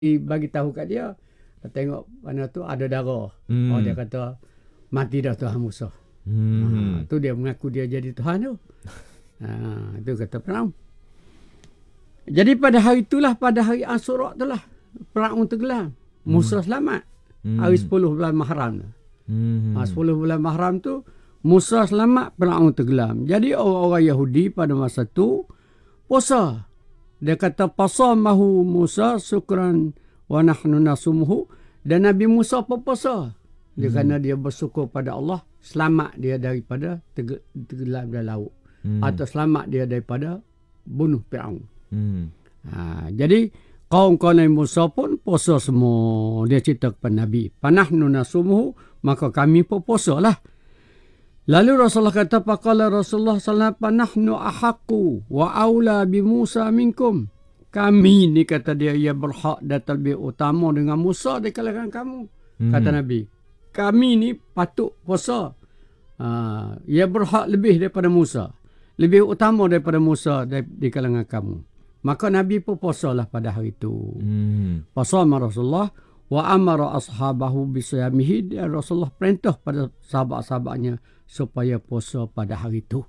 bagi tahu kat dia, tengok mana tu ada darah. Oh, dia kata mati dah Tuhan Musa. Tu dia mengaku dia jadi Tuhan tu. Itu kata Firaun. Jadi pada hari itulah, pada hari Asyura itulah Firaun tenggelam. Musa selamat. Hari 10 bulan Muharram. 10 bulan Muharram tu Musa selamat, Firaun tenggelam. Jadi orang-orang Yahudi pada masa tu puasa. Dia kata pasamahu Musa syukran wa nahnu nasumuhu. Dan Nabi Musa pun puasa. Dia kerana dia bersyukur pada Allah, selamat dia daripada tenggelam dalam laut. Atau selamat dia daripada bunuh Firaun. Jadi kaum-kaum Nabi Musa pun puasa semua. Dia cerita kepada Nabi, panahnu nasumuhu, maka kami pun puasa lah. Lalu Rasulullah kata, faqala Rasulullah sallallahu alaihi wasallam, panahnu ahaqqu wa aula bi Musa minkum. Kami ni, kata dia, ia berhak dan lebih utama dengan Musa di kalangan kamu. Kata Nabi, kami ni patut puasa. Ia berhak lebih daripada Musa. Lebih utama daripada Musa di kalangan kamu. Maka Nabi pun puasalah pada hari itu. Puasa Rasulullah wa amara ashabahu bisiyamihi. Dan Rasulullah perintah pada sahabat-sahabatnya supaya puasa pada hari itu.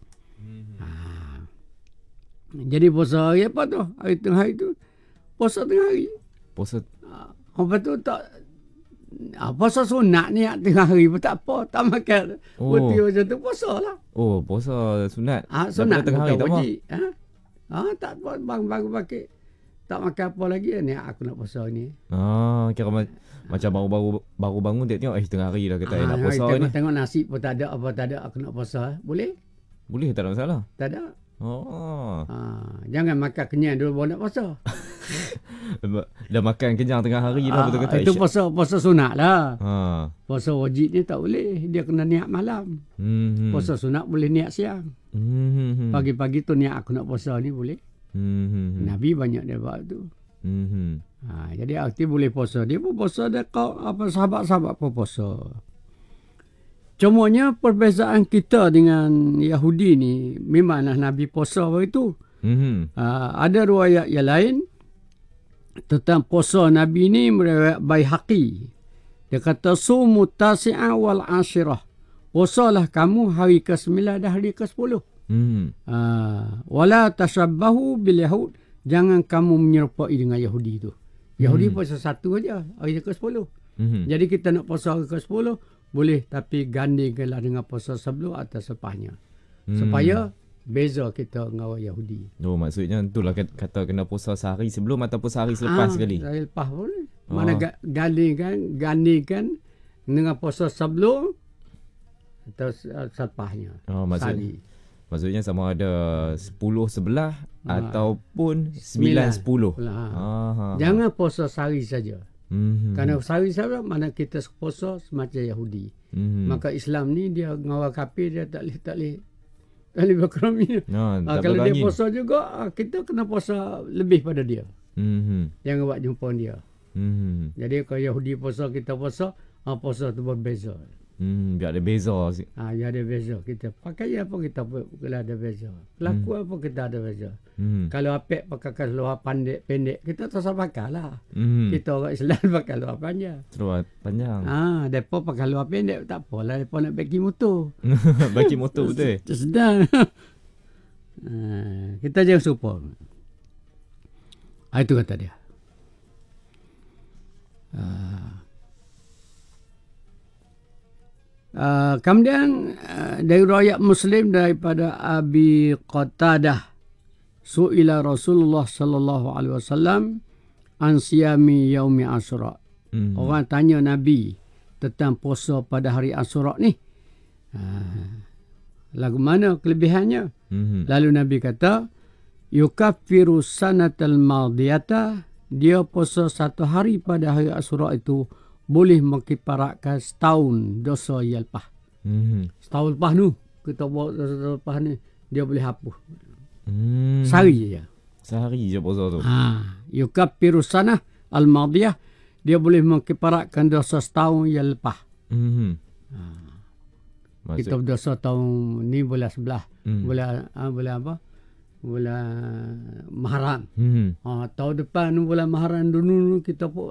Jadi puasa hari apa tu? Hari tengah hari tu. Puasa tengah hari. Puasa. Apa tu tak. Puasa sunat ni tengah hari pun tak apa. Tak makan putih macam tu, puasa lah. Oh, puasa sunat. Sunat tengah hari tak apa. Tak apa, baru pakai. Tak makan apa lagi ni, aku nak puasa ni. Kira macam baru bangun tengok tengah hari dah kata nak puasa ni. Tengok nasi pun tak ada, apa tak ada, aku nak puasa. Boleh? Boleh, tak ada masalah. Tak ada. Jangan makan kenyang dulu baru nak puasa. Dah makan kenyang tengah hari dah, betul kata. Itu puasa sunat lah. Puasa wajib ni tak boleh. Dia kena niat malam. Puasa sunat boleh niat siang. Pagi-pagi tu niat aku nak puasa ni boleh. Nabi banyak dia buat tu. Jadi arti boleh puasa. Dia pun puasa, dia sahabat-sahabat pun puasa. Cumanya perbezaan kita dengan Yahudi ni, memanglah Nabi puasa begitu. Ada riwayat yang lain tentang puasa Nabi ni, meriwayat Baihaqi. Dia kata sumu tasi'a wal ashirah. Puasalah kamu hari ke-9 dan hari ke-10. Wala tashabbahu bil yahud. Jangan kamu menyerupai dengan Yahudi tu. Yahudi puasa satu aja, hari ke-10. Jadi kita nak puasa hari ke-10 boleh, tapi gandingkanlah dengan puasa sebelum atau sepahnya. Supaya beza kita dengan orang Yahudi. Maksudnya itulah kata kena puasa sehari sebelum ataupun sehari selepas sekali. Sehari lepas boleh. Mana gandingkan dengan puasa sebelum atau selepasnya. Maksudnya sama ada 10-11 ataupun 9-10. Jangan puasa sehari saja. Kerana sehari saja mana kita puasa semacam Yahudi. Maka Islam ni dia ngawal kafir, dia tak boleh berkerami. Kalau dia puasa juga, kita kena puasa lebih pada dia. Jangan buat jumpa dia. Jadi kalau Yahudi puasa, kita puasa, puasa tu berbeza. Biar ada beza. Biar ada beza. Kita pakai apa kita kalau ada beza. Kelaku apa kita ada beza. Kalau apek pakai seluar pendek, kita tak usah pakai lah. Kita orang Islam pakai seluar panjang. Seluar panjang. Mereka pakai seluar pendek, tak apalah. Mereka nak bagi motor. Bagi motor betul. Sedang. Kita jangan support. Itu kata dia. Kemudian dari riwayat Muslim daripada Abi Qatadah, su'ila Rasulullah sallallahu alaihi wasallam an siyami yaumi Asyura. Orang tanya Nabi tentang puasa pada hari Asyura ni. Lagu mana kelebihannya? Lalu Nabi kata, yukaffiru sanatal madiyata. Dia puasa satu hari pada hari Asyura itu boleh mengkiparatkan setahun dosa yang lepas. Setahun lepas tu, kita buat dosa lepas ni, dia boleh hapus. Sehari je. Sehari je puasa tu. Yukaffiru sanah al-madiyah. Dia boleh mengkiparatkan dosa setahun yang lepas. Kita berdosa tahun ni bulan 11. Bulan apa? bulan Muharram. Tahun depan bulan Muharram dulu kita pun